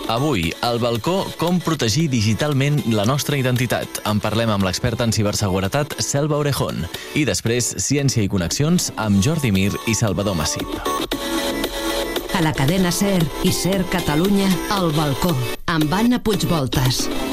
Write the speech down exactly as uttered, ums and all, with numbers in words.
Avui, al balcó, com protegir digitalment la nostra identitat. En parlem amb l'experta en ciberseguretat, Selva Orejón. I després, Ciència i Connexions, amb Jordi Mir i Salvador Massip. A la cadena SER i SER Catalunya, al balcó, amb Anna Puigvoltas.